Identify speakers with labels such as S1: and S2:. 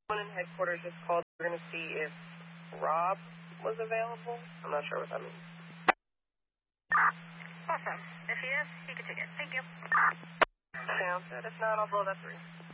S1: One in headquarters just called. We're going to see if Rob was available. I'm not sure what that means.
S2: Awesome. If he is, he can take it. Thank you.
S1: Sounds good. If not, I'll blow that through.